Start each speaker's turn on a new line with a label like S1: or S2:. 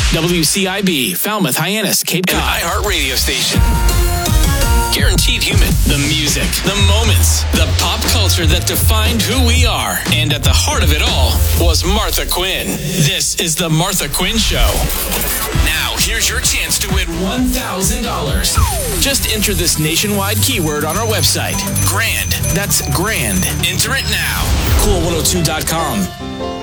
S1: WCIB, Falmouth, Hyannis, Cape Cod.
S2: An iHeart radio station. Guaranteed human.
S1: The music, the moments, the pop culture that defined who we are. And at the heart of it all was Martha Quinn. This is the Martha Quinn Show. Now, here's your chance to win $1,000. Just enter this nationwide keyword on our website. GRAND. That's GRAND. Enter it now. Cool102.com.